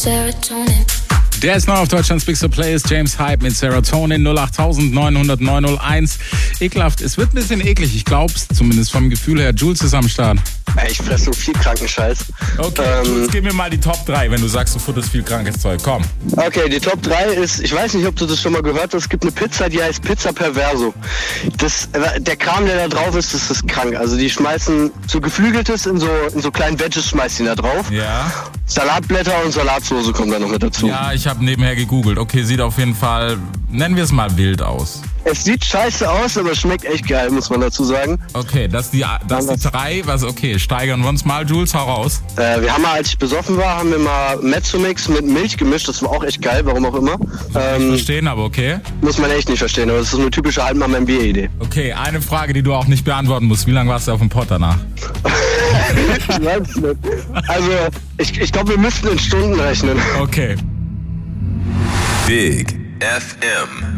Serotonin. Der ist neu auf Deutschlands Big Play, ist James Hype mit Serotonin 08000 900 901. Ekelhaft, es wird ein bisschen eklig, ich glaub's zumindest vom Gefühl her. Jules ist am Start. Ich fresse so viel kranken Scheiß. Okay, Jules, gib mir mal die Top 3, wenn du sagst, du futterst viel krankes Zeug. Komm. Okay, die Top 3 ist, ich weiß nicht, ob du das schon mal gehört hast, es gibt eine Pizza, die heißt Pizza Perverso. Der Kram, der da drauf ist, das ist krank. Also die schmeißen so Geflügeltes in so kleinen Veggies, schmeißen die da drauf. Ja. Salatblätter und Salatsauce kommen da noch mit dazu. Ja, ich habe nebenher gegoogelt. Okay, sieht auf jeden Fall, nennen wir es mal wild aus. Es sieht scheiße aus, aber es schmeckt echt geil, muss man dazu sagen. Okay, das ist die 3, okay, steigern wir uns mal, Jules, hau raus. Wir haben mal, als ich besoffen war, haben wir mal Mezzomix mit Milch gemischt, das war auch echt geil, warum auch immer. Verstehen, aber okay. Muss man echt nicht verstehen, aber das ist eine typische Altmann-Bier-Idee. Okay, eine Frage, die du auch nicht beantworten musst. Wie lange warst du auf dem Pott danach? Ich weiß es nicht. Also, ich glaube, wir müssten in Stunden rechnen. Okay. Big FM.